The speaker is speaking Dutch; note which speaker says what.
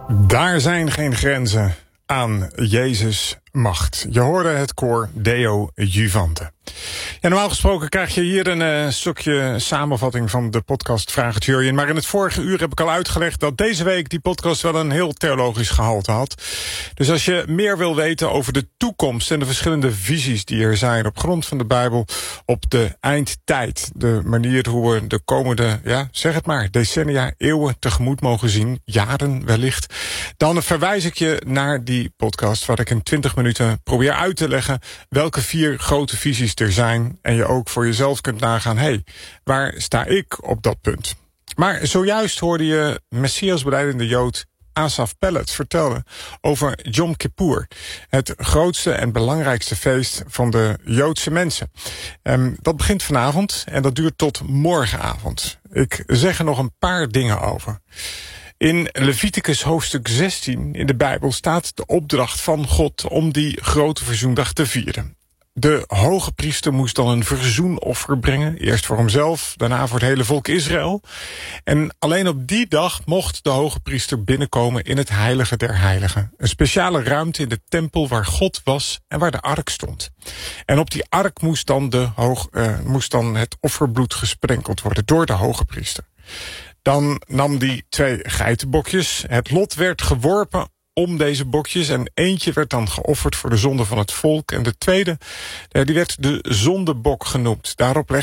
Speaker 1: Daar zijn geen grenzen aan Jezus' macht. Je hoorde het koor Deo Juvante. Ja, normaal gesproken krijg je hier een stukje samenvatting van de podcast Vraag het Jurjen. Maar in het vorige uur heb ik al uitgelegd dat deze week die podcast wel een heel theologisch gehalte had. Dus als je meer wil weten over de toekomst en de verschillende visies die er zijn op grond van de Bijbel op de eindtijd, de manier hoe we de komende, zeg het maar, decennia, eeuwen tegemoet mogen zien, jaren wellicht, dan verwijs ik je naar die podcast waar ik in 20 minuten probeer uit te leggen welke 4 grote visies er zijn en je ook voor jezelf kunt nagaan, waar sta ik op dat punt? Maar zojuist hoorde je Messiasbelijdende Jood Asaf Pellet vertellen over Yom Kippur, het grootste en belangrijkste feest van de Joodse mensen. Dat begint vanavond en dat duurt tot morgenavond. Ik zeg er nog een paar dingen over. In Leviticus hoofdstuk 16 in de Bijbel staat de opdracht van God om die grote verzoendag te vieren. De hoge priester moest dan een verzoenoffer brengen. Eerst voor hemzelf, daarna voor het hele volk Israël. En alleen op die dag mocht de hoge priester binnenkomen in het heilige der heiligen. Een speciale ruimte in de tempel waar God was en waar de ark stond. En op die ark moest dan het offerbloed gesprenkeld worden door de hoge priester. Dan nam die 2 geitenbokjes. Het lot werd geworpen om deze bokjes en eentje werd dan geofferd voor de zonde van het volk. En de tweede, die werd de zondebok genoemd. Daarop legde